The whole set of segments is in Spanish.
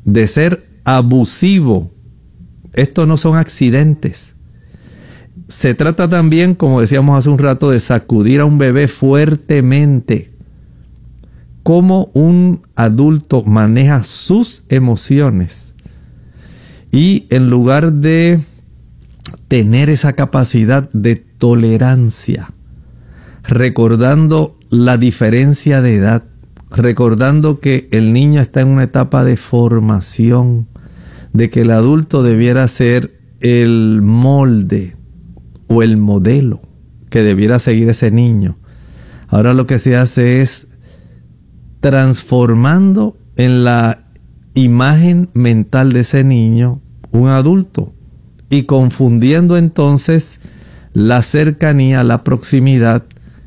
de ser abusivo. Estos no son accidentes. Se trata también, como decíamos hace un rato, de sacudir a un bebé fuertemente. Cómo un adulto maneja sus emociones. Y en lugar de tener esa capacidad de tolerancia, recordando la diferencia de edad, recordando que el niño está en una etapa de formación, de que el adulto debiera ser el molde o el modelo que debiera seguir ese niño. Ahora lo que se hace es transformando en la imagen mental de ese niño un adulto y confundiendo entonces la cercanía, la proximidad,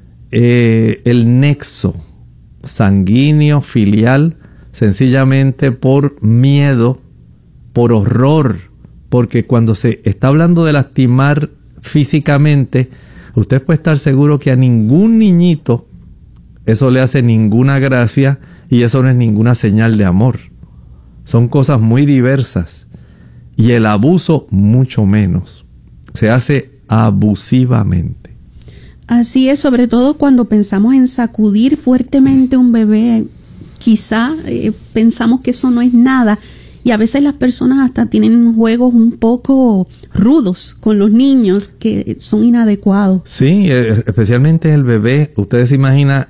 el nexo sanguíneo, filial, sencillamente por miedo, por horror, porque cuando se está hablando de lastimar físicamente, usted puede estar seguro que a ningún niñito eso le hace ninguna gracia y eso no es ninguna señal de amor. Son cosas muy diversas y el abuso mucho menos. Se hace abusivamente. Así es, sobre todo cuando pensamos en sacudir fuertemente a un bebé, quizá pensamos que eso no es nada. Y a veces las personas hasta tienen juegos un poco rudos con los niños que son inadecuados. Sí, especialmente el bebé. Usted se imagina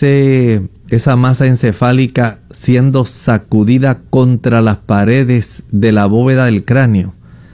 esa masa encefálica siendo sacudida contra las paredes de la bóveda del cráneo.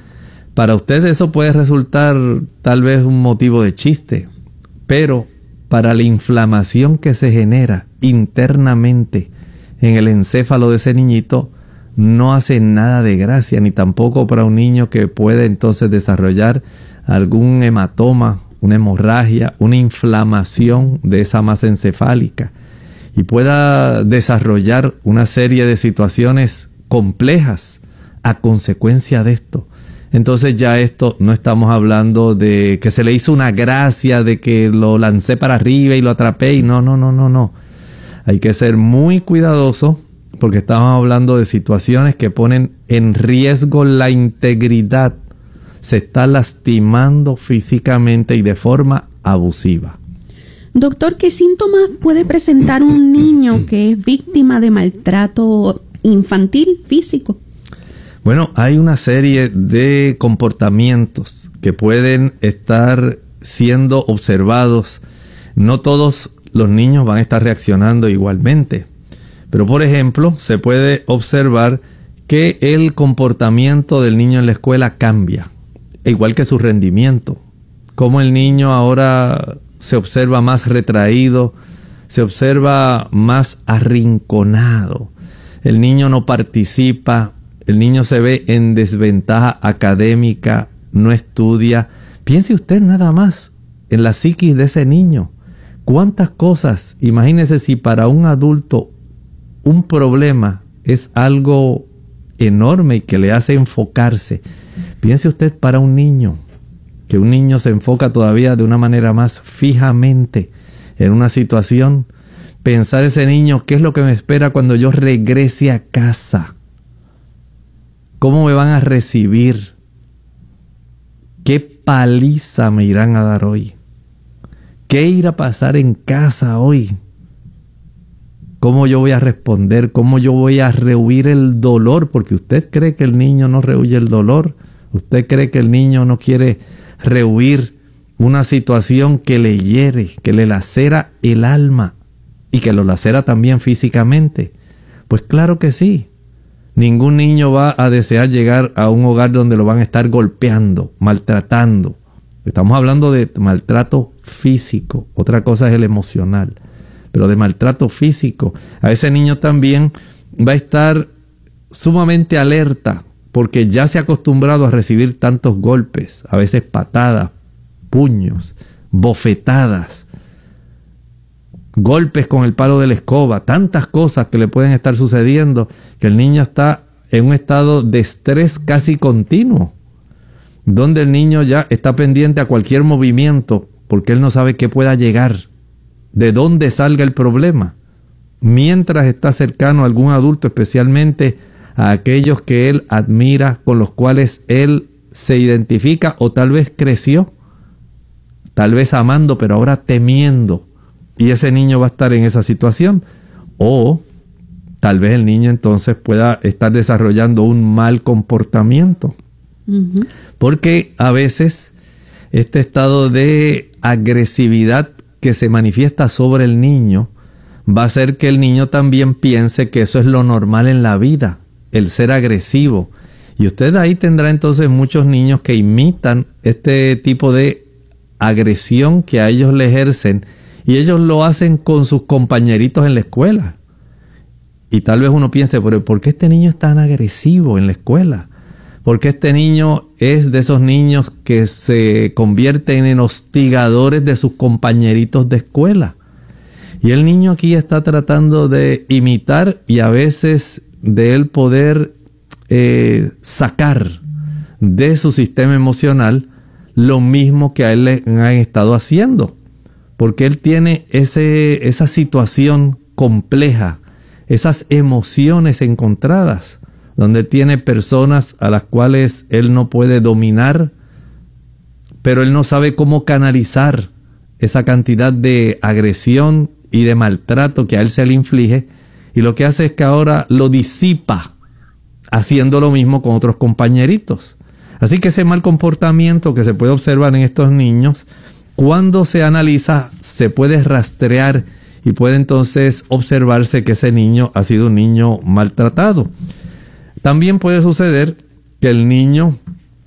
Para usted eso puede resultar tal vez un motivo de chiste, pero para la inflamación que se genera internamente en el encéfalo de ese niñito, no hace nada de gracia, ni tampoco para un niño que puede entonces desarrollar algún hematoma, una hemorragia, una inflamación de esa masa encefálica y pueda desarrollar una serie de situaciones complejas a consecuencia de esto. Entonces ya esto no estamos hablando de que se le hizo una gracia, de que lo lancé para arriba y lo atrapé y no. Hay que ser muy cuidadoso porque estamos hablando de situaciones que ponen en riesgo la integridad. Se está lastimando físicamente y de forma abusiva. Doctor, ¿qué síntomas puede presentar un niño que es víctima de maltrato infantil físico? Bueno, hay una serie de comportamientos que pueden estar siendo observados. No todos los niños van a estar reaccionando igualmente. Pero, por ejemplo, se puede observar que el comportamiento del niño en la escuela cambia, igual que su rendimiento. Como el niño ahora se observa más retraído, se observa más arrinconado. El niño no participa, el niño se ve en desventaja académica, no estudia. Piense usted nada más en la psiquis de ese niño. ¿Cuántas cosas? Imagínese si para un adulto un problema es algo enorme y que le hace enfocarse. Piense usted para un niño, que un niño se enfoca todavía de una manera más fijamente en una situación. Pensar ese niño, ¿qué es lo que me espera cuando yo regrese a casa? ¿Cómo me van a recibir? ¿Qué paliza me irán a dar hoy? ¿Qué irá a pasar en casa hoy? ¿Cómo yo voy a responder? ¿Cómo yo voy a rehuir el dolor? Porque usted cree que el niño no rehuye el dolor. Usted cree que el niño no quiere rehuir una situación que le hiere, que le lacera el alma y que lo lacera también físicamente. Pues claro que sí. Ningún niño va a desear llegar a un hogar donde lo van a estar golpeando, maltratando. Estamos hablando de maltrato físico. Otra cosa es el emocional. Pero de maltrato físico. A ese niño también va a estar sumamente alerta porque ya se ha acostumbrado a recibir tantos golpes, a veces patadas, puños, bofetadas, golpes con el palo de la escoba, tantas cosas que le pueden estar sucediendo que el niño está en un estado de estrés casi continuo, donde el niño ya está pendiente a cualquier movimiento porque él no sabe qué pueda llegar, de dónde salga el problema, mientras está cercano a algún adulto, especialmente a aquellos que él admira, con los cuales él se identifica o tal vez creció, tal vez amando, pero ahora temiendo. Y ese niño va a estar en esa situación. O tal vez el niño entonces pueda estar desarrollando un mal comportamiento. Porque a veces este estado de agresividad que se manifiesta sobre el niño va a hacer que el niño también piense que eso es lo normal en la vida, el ser agresivo. Y usted ahí tendrá entonces muchos niños que imitan este tipo de agresión que a ellos le ejercen, y ellos lo hacen con sus compañeritos en la escuela. Y tal vez uno piense, pero ¿por qué este niño es tan agresivo en la escuela? ¿Por qué este niño es de esos niños que se convierten en hostigadores de sus compañeritos de escuela? Y el niño aquí está tratando de imitar y a veces de él poder sacar de su sistema emocional lo mismo que a él le han estado haciendo. Porque él tiene esa situación compleja, esas emociones encontradas, donde tiene personas a las cuales él no puede dominar, pero él no sabe cómo canalizar esa cantidad de agresión y de maltrato que a él se le inflige, y lo que hace es que ahora lo disipa, haciendo lo mismo con otros compañeritos. Así que ese mal comportamiento que se puede observar en estos niños, cuando se analiza, se puede rastrear y puede entonces observarse que ese niño ha sido un niño maltratado. También puede suceder que el niño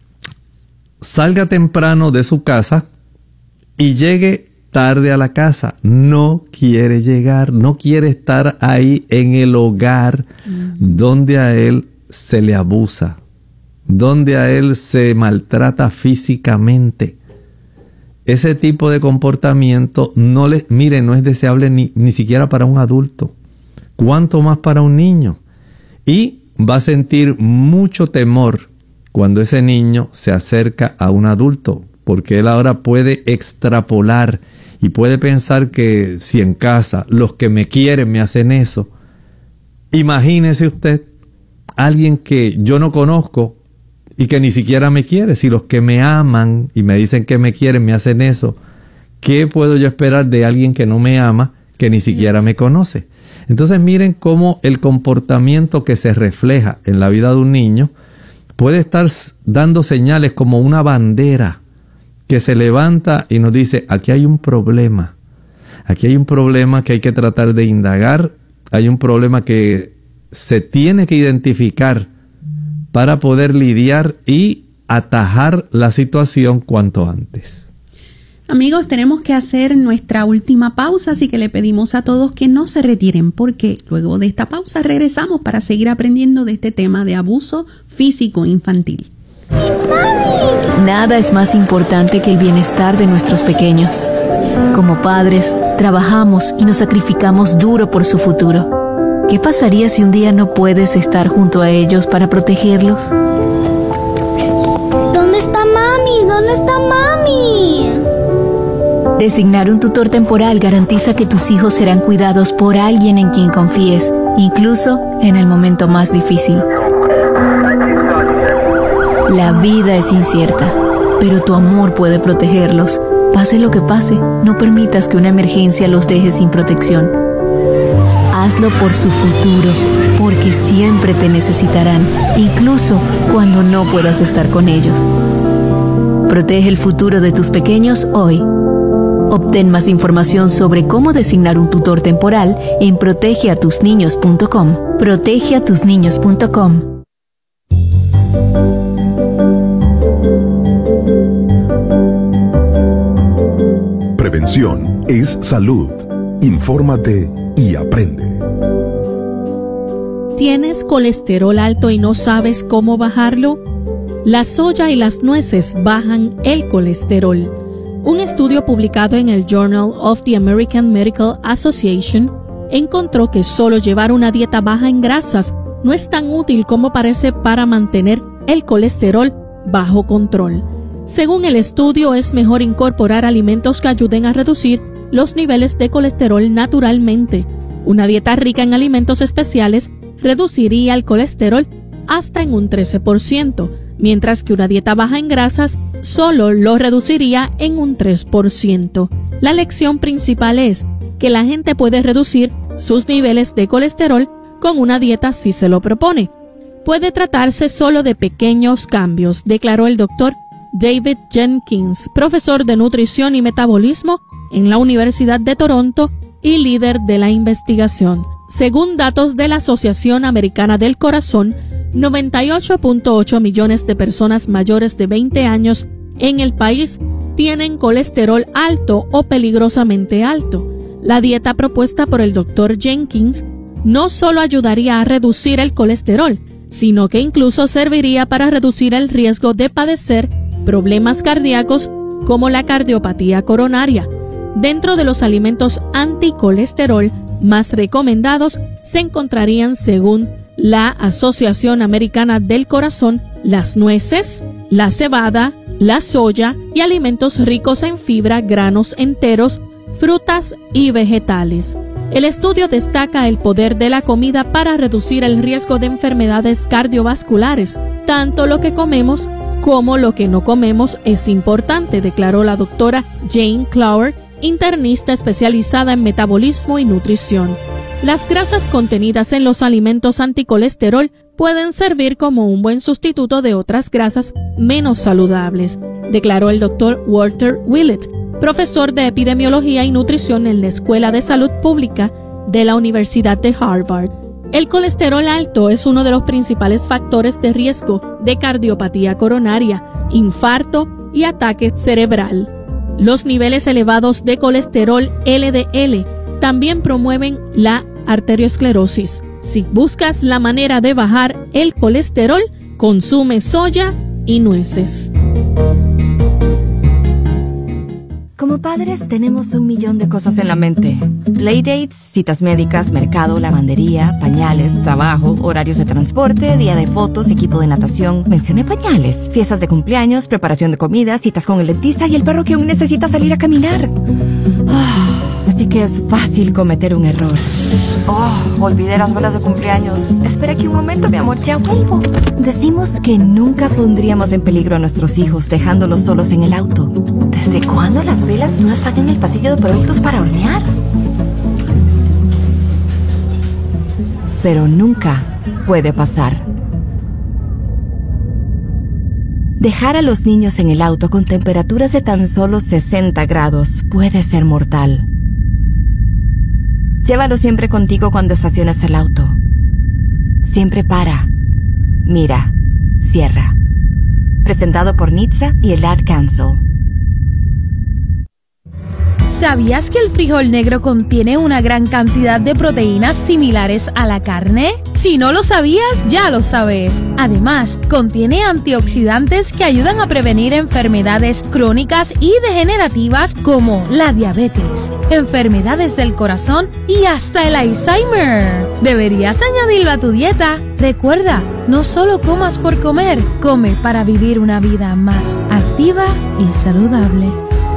salga temprano de su casa y llegue tarde a la casa. No quiere llegar, no quiere estar ahí en el hogar donde a él se le abusa, donde a él se maltrata físicamente. Ese tipo de comportamiento no es deseable ni siquiera para un adulto, cuanto más para un niño. Y va a sentir mucho temor cuando ese niño se acerca a un adulto, porque él ahora puede extrapolar y puede pensar que si en casa los que me quieren me hacen eso. Imagínese usted, alguien que yo no conozco y que ni siquiera me quiere. Si los que me aman y me dicen que me quieren me hacen eso, ¿qué puedo yo esperar de alguien que no me ama, que ni siquiera me conoce? Entonces miren cómo el comportamiento que se refleja en la vida de un niño puede estar dando señales como una bandera que se levanta y nos dice, aquí hay un problema. Aquí hay un problema que hay que tratar de indagar. Hay un problema que se tiene que identificar para poder lidiar y atajar la situación cuanto antes. Amigos, tenemos que hacer nuestra última pausa, así que le pedimos a todos que no se retiren, porque luego de esta pausa regresamos para seguir aprendiendo de este tema de abuso físico infantil. Nada es más importante que el bienestar de nuestros pequeños. Como padres, trabajamos y nos sacrificamos duro por su futuro. ¿Qué pasaría si un día no puedes estar junto a ellos para protegerlos? ¿Dónde está mami? ¿Dónde está mami? Designar un tutor temporal garantiza que tus hijos serán cuidados por alguien en quien confíes, incluso en el momento más difícil. La vida es incierta, pero tu amor puede protegerlos. Pase lo que pase, no permitas que una emergencia los deje sin protección. Hazlo por su futuro, porque siempre te necesitarán, incluso cuando no puedas estar con ellos. Protege el futuro de tus pequeños hoy. Obtén más información sobre cómo designar un tutor temporal en protegeatusniños.com. protegeatusniños.com. Prevención es salud. Infórmate y aprende. ¿Tienes colesterol alto y no sabes cómo bajarlo? La soya y las nueces bajan el colesterol. Un estudio publicado en el Journal of the American Medical Association encontró que solo llevar una dieta baja en grasas no es tan útil como parece para mantener el colesterol bajo control. Según el estudio, es mejor incorporar alimentos que ayuden a reducir los niveles de colesterol naturalmente. Una dieta rica en alimentos especiales reduciría el colesterol hasta en un 13%, mientras que una dieta baja en grasas solo lo reduciría en un 3%. La lección principal es que la gente puede reducir sus niveles de colesterol con una dieta si se lo propone. Puede tratarse solo de pequeños cambios, declaró el doctor David Jenkins, profesor de nutrición y metabolismo en la Universidad de Toronto y líder de la investigación. Según datos de la Asociación Americana del Corazón, 98.8 millones de personas mayores de 20 años en el país tienen colesterol alto o peligrosamente alto. La dieta propuesta por el Dr. Jenkins no solo ayudaría a reducir el colesterol, sino que incluso serviría para reducir el riesgo de padecer problemas cardíacos como la cardiopatía coronaria. Dentro de los alimentos anticolesterol más recomendados se encontrarían, según la Asociación Americana del Corazón, las nueces, la cebada, la soya y alimentos ricos en fibra, granos enteros, frutas y vegetales. El estudio destaca el poder de la comida para reducir el riesgo de enfermedades cardiovasculares. Tanto lo que comemos como lo que no comemos es importante, declaró la doctora Jane Clower, internista especializada en metabolismo y nutrición. Las grasas contenidas en los alimentos anticolesterol pueden servir como un buen sustituto de otras grasas menos saludables, declaró el doctor Walter Willett, profesor de epidemiología y nutrición en la Escuela de Salud Pública de la Universidad de Harvard. El colesterol alto es uno de los principales factores de riesgo de cardiopatía coronaria, infarto y ataque cerebral. Los niveles elevados de colesterol LDL también promueven la arteriosclerosis. Si buscas la manera de bajar el colesterol, consume soya y nueces. Como padres tenemos 1,000,000 de cosas en la mente. Playdates, citas médicas, mercado, lavandería, pañales, trabajo, horarios de transporte, día de fotos, equipo de natación. Mencioné pañales, fiestas de cumpleaños, preparación de comida, citas con el dentista y el perro que aún necesita salir a caminar. Así que es fácil cometer un error. Olvidé las velas de cumpleaños. Espera aquí un momento, mi amor, ya vuelvo. Decimos que nunca pondríamos en peligro a nuestros hijos dejándolos solos en el auto. ¿Desde cuándo las velas no están en el pasillo de productos para hornear? Pero nunca puede pasar. Dejar a los niños en el auto con temperaturas de tan solo 60 grados puede ser mortal. Llévalo siempre contigo cuando estaciones el auto. Siempre para, mira, cierra. Presentado por NHTSA y el Ad Council. ¿Sabías que el frijol negro contiene una gran cantidad de proteínas similares a la carne? Si no lo sabías, ya lo sabes. Además, contiene antioxidantes que ayudan a prevenir enfermedades crónicas y degenerativas como la diabetes, enfermedades del corazón y hasta el Alzheimer. Deberías añadirlo a tu dieta. Recuerda, no solo comas por comer, come para vivir una vida más activa y saludable.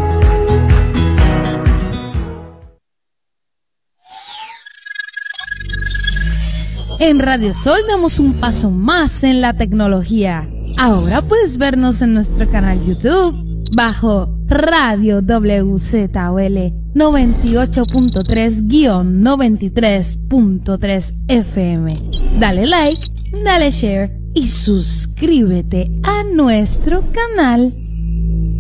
En Radio Sol damos un paso más en la tecnología. Ahora puedes vernos en nuestro canal YouTube bajo Radio WZOL 98.3-93.3 FM. Dale like, dale share y suscríbete a nuestro canal.